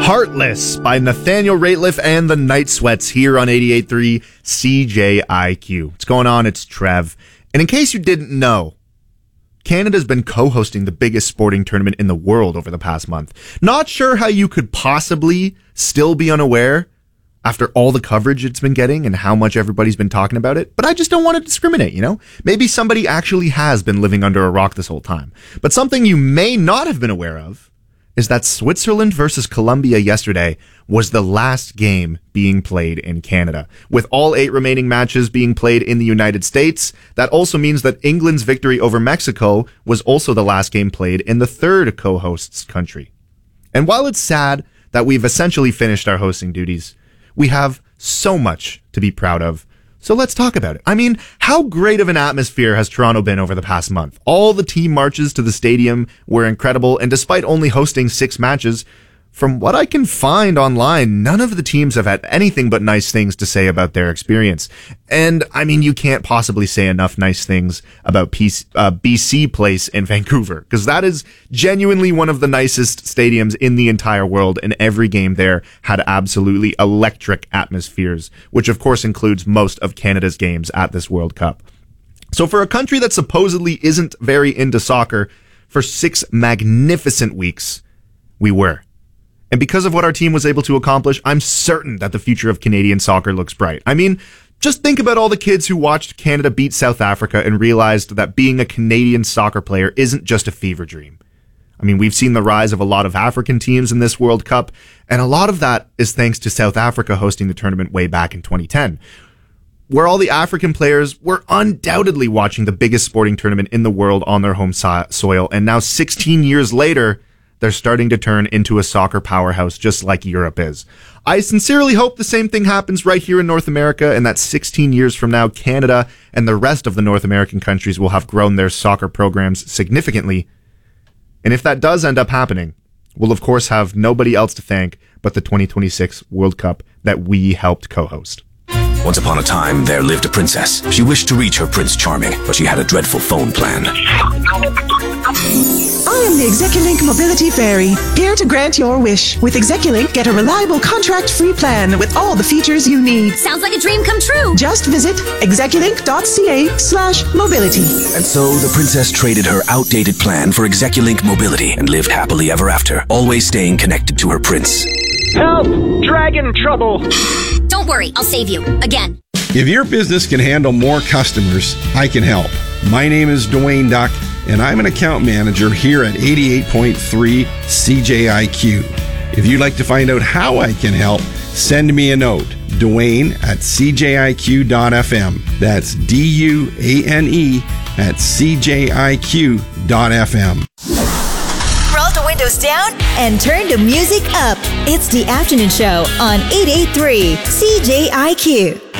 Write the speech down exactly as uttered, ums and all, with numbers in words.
Heartless by Nathaniel Rateliff and the Night Sweats here on eighty-eight point three C J I Q. What's going on? It's Trev. And in case you didn't know, Canada's been co-hosting the biggest sporting tournament in the world over the past month. Not sure how you could possibly still be unaware after all the coverage it's been getting and how much everybody's been talking about it, but I just don't want to discriminate, you know? Maybe somebody actually has been living under a rock this whole time. But something you may not have been aware of is that Switzerland versus Colombia yesterday was the last game being played in Canada. With all eight remaining matches being played in the United States, that also means that England's victory over Mexico was also the last game played in the third co-host's country. And while it's sad that we've essentially finished our hosting duties, we have so much to be proud of. So let's talk about it. I mean, how great of an atmosphere has Toronto been over the past month? All the team marches to the stadium were incredible, and despite only hosting six matches, from what I can find online, none of the teams have had anything but nice things to say about their experience. And, I mean, you can't possibly say enough nice things about P C, uh, B C Place in Vancouver, because that is genuinely one of the nicest stadiums in the entire world, and every game there had absolutely electric atmospheres, which of course includes most of Canada's games at this World Cup. So for a country that supposedly isn't very into soccer, for six magnificent weeks, we were. And because of what our team was able to accomplish, I'm certain that the future of Canadian soccer looks bright. I mean, just think about all the kids who watched Canada beat South Africa and realized that being a Canadian soccer player isn't just a fever dream. I mean, we've seen the rise of a lot of African teams in this World Cup, and a lot of that is thanks to South Africa hosting the tournament way back in twenty ten, where all the African players were undoubtedly watching the biggest sporting tournament in the world on their home so- soil, and now sixteen years later, they're starting to turn into a soccer powerhouse just like Europe is. I sincerely hope the same thing happens right here in North America, and that sixteen years from now, Canada and the rest of the North American countries will have grown their soccer programs significantly. And if that does end up happening, we'll of course have nobody else to thank but the twenty twenty-six World Cup that we helped co-host. Once upon a time, there lived a princess. She wished to reach her Prince Charming, but she had a dreadful phone plan. I am the Execulink Mobility Fairy, here to grant your wish. With Execulink, get a reliable contract-free plan with all the features you need. Sounds like a dream come true. Just visit execulink.ca slash mobility. And so the princess traded her outdated plan for Execulink Mobility and lived happily ever after, always staying connected to her prince. Help! Dragon trouble! Don't worry, I'll save you. Again. If your business can handle more customers, I can help. My name is Dwayne Duck, and I'm an account manager here at eighty-eight point three C J I Q. If you'd like to find out how I can help, send me a note. Dwayne at C J I Q dot F M. That's D U A N E at C J I Q dot F M. Roll the windows down and turn the music up. It's the afternoon show on eighty-eight point three C J I Q.